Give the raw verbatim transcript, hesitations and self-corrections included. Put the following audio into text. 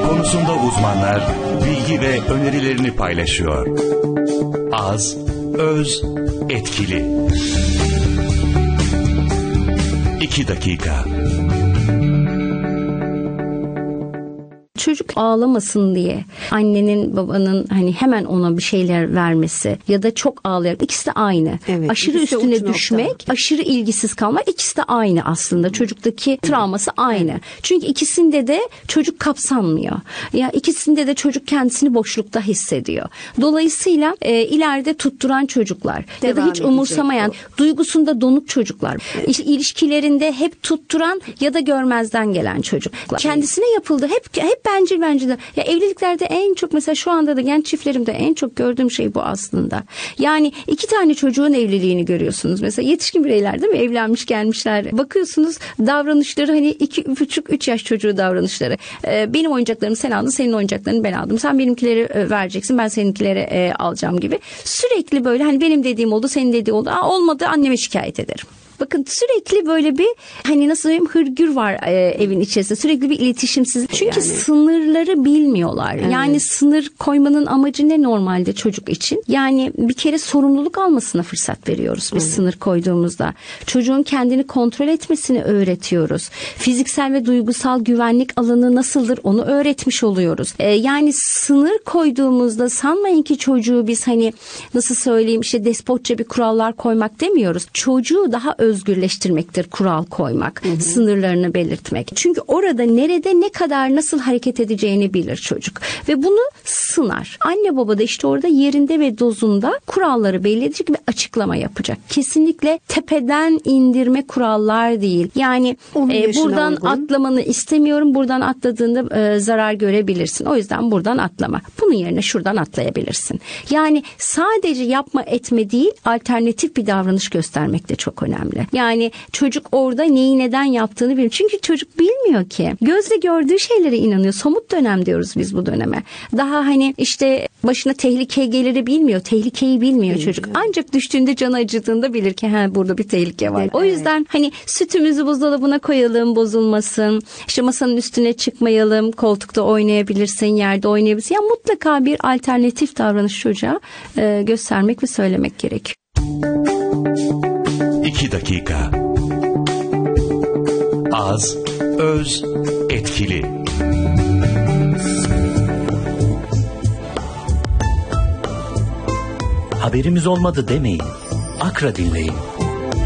Konusunda uzmanlar bilgi ve önerilerini paylaşıyor. Az, öz, etkili. İki dakika. Çocuk ağlamasın diye annenin babanın hani hemen ona bir şeyler vermesi ya da çok ağlayarak, ikisi de aynı. Evet, aşırı üstüne düşmek, nokta. Aşırı ilgisiz kalmak, ikisi de aynı aslında. Çocuktaki travması aynı. Evet. Çünkü ikisinde de çocuk kapsanmıyor. Ya ikisinde de çocuk kendisini boşlukta hissediyor. Dolayısıyla e, ileride tutturan çocuklar Devam ya da hiç umursamayan, o. duygusunda donuk çocuklar, evet. ilişkilerinde hep tutturan ya da görmezden gelen çocuklar. Kendisine yapıldı hep hep bence bence de ya evliliklerde en çok, mesela şu anda da genç çiftlerimde en çok gördüğüm şey bu aslında. Yani iki tane çocuğun evliliğini görüyorsunuz. Mesela yetişkin bireyler değil mi? Evlenmiş gelmişler. Bakıyorsunuz davranışları hani iki buçuk üç yaş çocuğu davranışları. Ee, benim oyuncaklarımı sen aldın, senin oyuncaklarını ben aldım. Sen benimkileri e, vereceksin, ben seninkileri e, alacağım gibi. Sürekli böyle hani benim dediğim oldu, senin dediğin oldu. Aa, olmadı, anneme şikayet ederim. Bakın sürekli böyle bir hani nasıl diyeyim hırgür var e, evin içerisinde. Sürekli bir iletişimsizlik. Çünkü yani sınırları bilmiyorlar. Evet. Yani sınır koymanın amacı ne normalde çocuk için? Yani bir kere sorumluluk almasına fırsat veriyoruz biz, evet. sınır koyduğumuzda. Çocuğun kendini kontrol etmesini öğretiyoruz. Fiziksel ve duygusal güvenlik alanı nasıldır onu öğretmiş oluyoruz. E, yani sınır koyduğumuzda sanmayın ki çocuğu biz hani nasıl söyleyeyim işte despotça bir kurallar koymak demiyoruz. Çocuğu daha özgürleştirmektir kural koymak, hı hı. sınırlarını belirtmek. Çünkü orada nerede ne kadar nasıl hareket edeceğini bilir çocuk ve bunu sınar. Anne baba da işte orada yerinde ve dozunda kuralları belli edecek ve açıklama yapacak. Kesinlikle tepeden indirme kurallar değil. Yani e, buradan uygun. Atlamanı istemiyorum. Buradan atladığında e, zarar görebilirsin. O yüzden buradan atlama. Bunun yerine şuradan atlayabilirsin. Yani sadece yapma etme değil, alternatif bir davranış göstermek de çok önemli. Yani çocuk orada neyi neden yaptığını bilmiyor. Çünkü çocuk bilmiyor ki. Gözle gördüğü şeylere inanıyor. Somut dönem diyoruz biz bu döneme. Daha hani işte başına tehlike geliri bilmiyor. Tehlikeyi bilmiyor bilmiyor. Çocuk. Ancak düştüğünde canı acıdığında bilir ki ha burada bir tehlike var. Evet. O yüzden hani sütümüzü buzdolabına koyalım, bozulmasın. İşte masanın üstüne çıkmayalım. Koltukta oynayabilirsin, yerde oynayabilirsin. Ya mutlaka bir alternatif davranış çocuğa e, göstermek ve söylemek gerekiyor. İki dakika. Az, öz, etkili. Haberimiz olmadı demeyin. Akra dinleyin.